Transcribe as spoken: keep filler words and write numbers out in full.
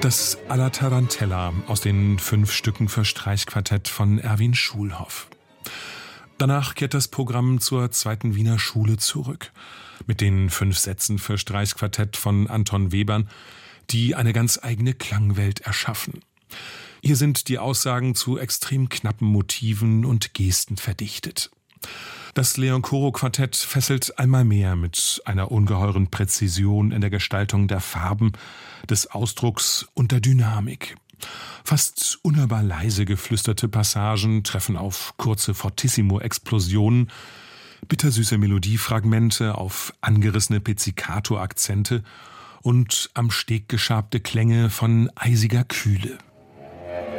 Das Alla Tarantella aus den fünf Stücken für Streichquartett von Erwin Schulhoff. Danach kehrt das Programm zur zweiten Wiener Schule zurück. Mit den fünf Sätzen für Streichquartett von Anton Webern, die eine ganz eigene Klangwelt erschaffen. Hier sind die Aussagen zu extrem knappen Motiven und Gesten verdichtet. Das Leon-Koro-Quartett fesselt einmal mehr mit einer ungeheuren Präzision in der Gestaltung der Farben, des Ausdrucks und der Dynamik. Fast unhörbar leise geflüsterte Passagen treffen auf kurze Fortissimo-Explosionen, bittersüße Melodiefragmente auf angerissene Pizzicato-Akzente und am Steg geschabte Klänge von eisiger Kühle.